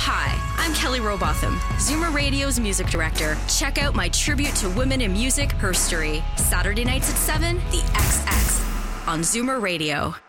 Hi, I'm Kelly Robotham, Zoomer Radio's music director. Check out my tribute to women in music, Herstory. Saturday nights at 7, The XX on Zoomer Radio.